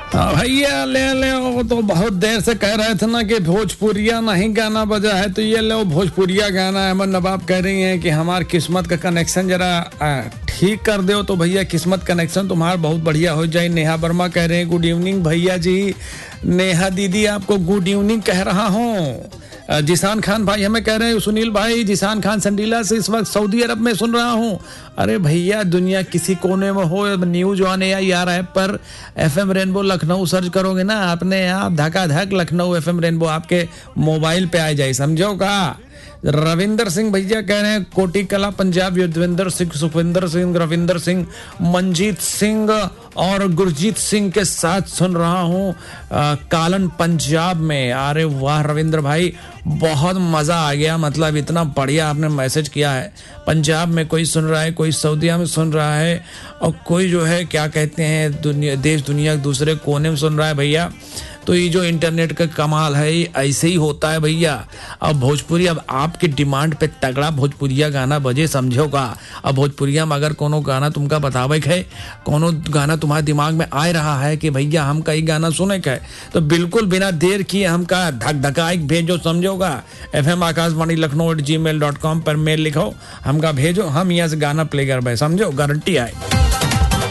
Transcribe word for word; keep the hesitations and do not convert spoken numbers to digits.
हाँ भैया ले ले, वो तो बहुत देर से कह रहे थे ना कि भोजपुरिया नहीं गाना बजा है, तो ये लो भोजपुरिया गाना। अहमद नवाब कह रही हैं कि हमार किस्मत का कनेक्शन जरा ठीक कर दो, तो भैया किस्मत कनेक्शन तुम्हारा बहुत बढ़िया हो जाए। नेहा वर्मा कह रहे हैं गुड इवनिंग भैया जी। नेहा दीदी आपको गुड इवनिंग कह रहा हूँ। जिसान खान भाई हमें कह रहे हैं, सुनील भाई जिसान खान संडीला से इस वक्त सऊदी अरब में सुन रहा हूँ। अरे भैया दुनिया किसी कोने में हो, न्यूज वन या यार ऐप पर एफएम रेनबो लखनऊ सर्च करोगे ना, अपने आप धका धक लखनऊ एफएम रेनबो आपके मोबाइल पे आ जाए, समझो का। रविंदर सिंह भैया कह रहे हैं कोटी कला पंजाब, युद्धविंदर सिंह, सुखविंदर सिंह, रविंदर सिंह, मंजीत सिंह और गुरजीत सिंह के साथ सुन रहा हूँ कालन पंजाब में। अरे वाह रविंद्र भाई, बहुत मजा आ गया, मतलब इतना बढ़िया आपने मैसेज किया है। पंजाब में कोई सुन रहा है, कोई सऊदीया में सुन रहा है, और कोई जो है क्या कहते हैं दुनिया देश दुनिया के दूसरे कोने में सुन रहा है भैया। तो ये जो इंटरनेट का कमाल है ये ऐसे ही होता है भैया। अब भोजपुरी, अब आपकी डिमांड पे तगड़ा भोजपुरिया गाना बजे, समझो का। अब भोजपुरिया में अगर कोनो गाना तुमका बतावे है, कोनो गाना तुम्हारे दिमाग में आ रहा है कि भैया हमका ये गाना सुने का है, तो बिल्कुल बिना देर किए हमका धक धकाई भेजो, समझोगा। F M Akashvani Lucknow eight जी मेल डॉट कॉम पर मेल लिखो, हमका भेजो, हम यहाँ से गाना प्ले कर भाई, समझो, गारंटी आए।